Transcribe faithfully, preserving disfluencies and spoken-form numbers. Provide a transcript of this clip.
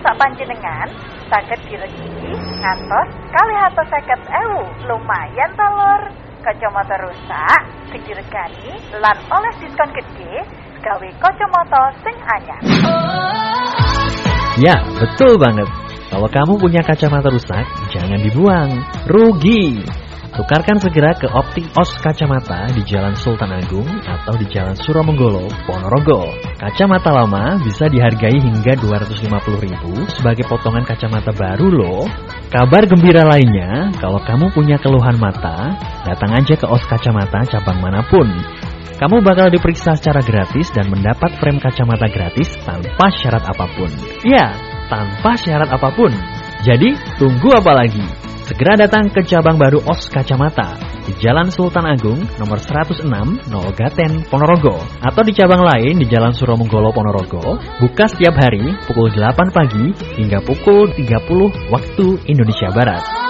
sak panjenengan saged diregi ngantos kalih atus seket ewu. Lumayan ta Lur. Kacamata rusak diregani lan oleh diskon gede gawe kacamata sing anyar. Ya, betul banget. Kalau kamu punya kacamata rusak, jangan dibuang. Rugi. Tukarkan segera ke Optik-Os Kacamata di Jalan Sultan Agung atau di Jalan Suromonggolo, Ponorogo. Kacamata lama bisa dihargai hingga dua ratus lima puluh ribu sebagai potongan kacamata baru loh. Kabar gembira lainnya, kalau kamu punya keluhan mata, datang aja ke Os Kacamata cabang manapun. Kamu bakal diperiksa secara gratis dan mendapat frame kacamata gratis tanpa syarat apapun. Ya, tanpa syarat apapun. Jadi, tunggu apa lagi? Segera datang ke cabang baru Os Kacamata di Jalan Sultan Agung nomor seratus enam nol Gaten, Ponorogo, atau di cabang lain di Jalan Suromonggolo, Ponorogo, buka setiap hari pukul delapan pagi hingga pukul tiga puluh waktu Indonesia Barat.